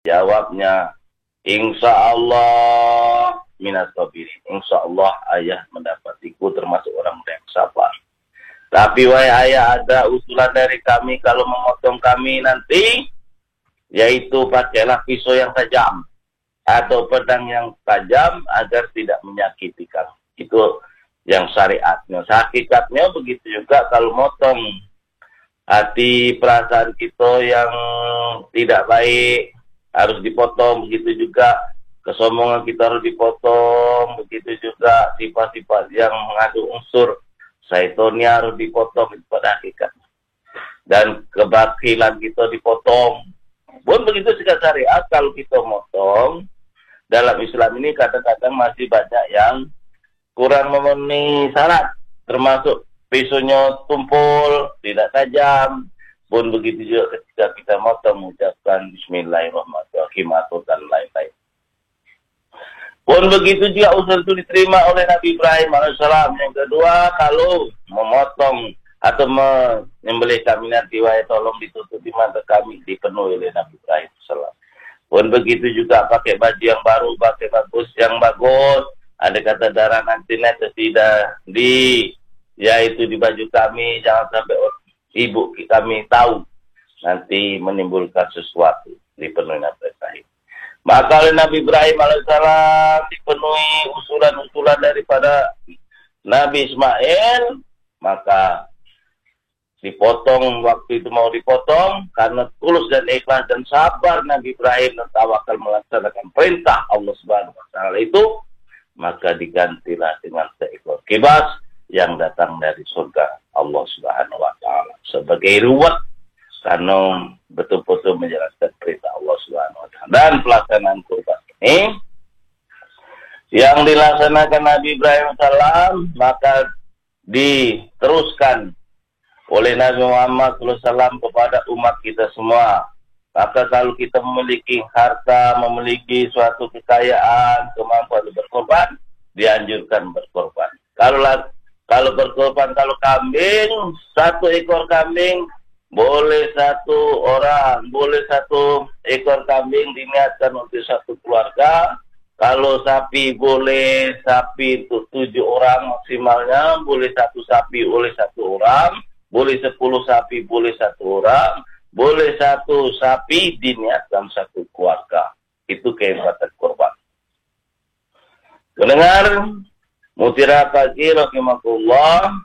Jawabnya, insya Allah minas sabirin. Insya Allah ayah mendapatiku termasuk orang yang sabar. Tapi wahai ayah, ada usulan dari kami kalau memotong kami nanti, yaitu pakailah pisau yang tajam atau pedang yang tajam agar tidak menyakiti kami. Itu yang syariatnya. Hakikatnya begitu juga kalau motong hati perasaan kita yang tidak baik harus dipotong, begitu juga kesombongan kita harus dipotong, begitu juga sifat-sifat yang mengandung unsur syaitonnya harus dipotong, itu pada hakikatnya. Dan kebakilan kita dipotong. Pun begitu juga syariat, kalau kita motong, dalam Islam ini kadang-kadang masih banyak yang kurang memenuhi syarat, termasuk pisaunya tumpul, tidak tajam. Pun begitu juga ketika kita motong mengucapkan Bismillahirrahmanirrahim atau dan lain-lain. Pun begitu juga usul itu diterima oleh Nabi Ibrahim AS. Yang kedua, kalau memotong atau menyembelih kami nanti, wahai tolong ditutup di mata kami, dipenuhi oleh Nabi Ibrahim AS. Pun begitu juga pakai baju yang baru, pakai bagus yang bagus. Ada kata darah nanti tidak yaitu di baju kami, jangan sampai ibu kami tahu, nanti menimbulkan sesuatu, dipenuhi Nabi Ibrahim. Maka oleh Nabi Ibrahim alaihissalam dipenuhi usulan-usulan daripada Nabi Ismail, maka dipotong, waktu itu mau dipotong, karena tulus dan ikhlas dan sabar Nabi Ibrahim dan tawakal melaksanakan perintah Allah Subhanahu wa Ta'ala itu, maka digantilah dengan seekor kibas yang datang dari surga Allah Subhanahu wa Ta'ala sebagai reward karena betul-betul menjalankan perintah Allah Subhanahu wa Ta'ala. Dan pelaksanaan kurban ini yang dilaksanakan Nabi Ibrahim salam, maka diteruskan oleh Nabi Muhammad SAW kepada umat kita semua. Maka kalau kita memiliki harta, memiliki suatu kekayaan, kemampuan berkorban, dianjurkan berkorban. Kalau berkorban, kalau kambing, 1 ekor kambing, boleh 1 orang, boleh 1 ekor kambing diniatkan untuk 1 keluarga. Kalau sapi, boleh sapi untuk 7 orang maksimalnya, boleh 1 sapi, boleh 1 orang, boleh 10 sapi, boleh 1 orang, boleh 1 sapi diniatkan 1 keluarga. Itu kehebatan korban. Mendengar Mutiara pagi rahimakumullah.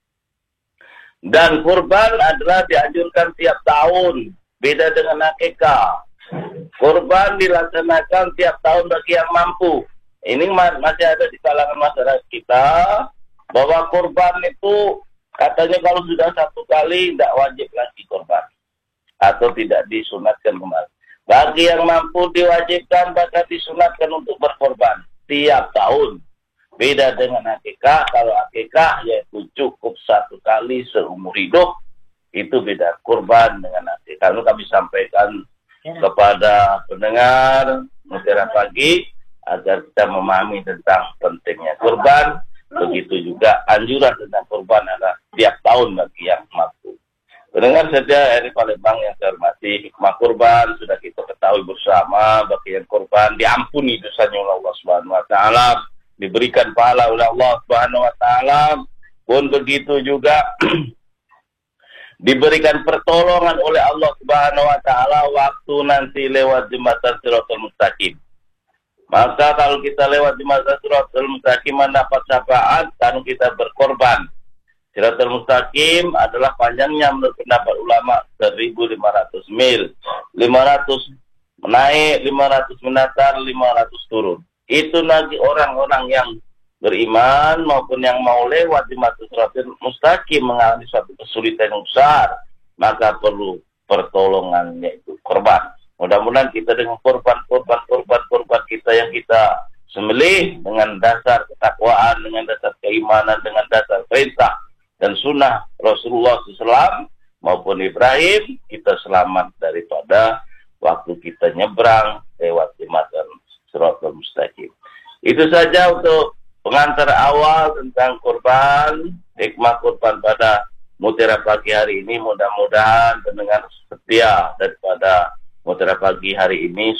Dan kurban adalah dianjurkan tiap tahun, beda dengan akikah. Kurban dilaksanakan tiap tahun bagi yang mampu. Ini masih ada di kalangan masyarakat kita bahwa kurban itu katanya kalau sudah 1 kali tidak wajib lagi kurban atau tidak disunatkan kembali. Bagi yang mampu diwajibkan, bahkan disunatkan untuk berkorban tiap tahun. Beda dengan akikah. Kalau akikah yaitu cukup 1 kali seumur hidup, itu beda kurban dengan akikah. Lalu kami sampaikan kepada pendengar Mutiara Pagi agar kita memahami tentang pentingnya kurban. Begitu juga anjuran tentang kurban adalah tiap tahun bagi yang mampu. Pendengar saja dari Palembang yang saya hormati, hikmah kurban sudah kita ketahui bersama. Bagi yang kurban diampuni dosanya oleh Allah Subhanahu wa Ta'ala, diberikan pahala oleh Allah Subhanahu wa Ta'ala. Pun begitu juga diberikan pertolongan oleh Allah Subhanahu wa Ta'ala waktu nanti lewat jembatan Shiratal Mustaqim. Maka kalau kita lewat jembatan Shiratal Mustaqim mendapat syafaat kalau kita berkorban. Shiratal Mustaqim adalah panjangnya menurut pendapat ulama 1.500 mil. 500 naik, 500 mendatar, 500 turun. Itu nanti orang-orang yang beriman maupun yang mau lewat di Shiratal Mustaqim mengalami suatu kesulitan yang besar, maka perlu pertolongan yaitu korban. Mudah-mudahan kita dengan korban kita yang kita sembelih dengan dasar ketakwaan, dengan dasar keimanan, dengan dasar perintah dan sunnah Rasulullah SAW maupun Ibrahim, kita selamat daripada waktu kita nyebrang lewat jembatan Shiratal Mustaqim. Itu saja untuk pengantar awal tentang kurban, hikmah kurban pada Mutiara Pagi hari ini. Mudah-mudahan pendengar setia daripada Mutiara Pagi hari ini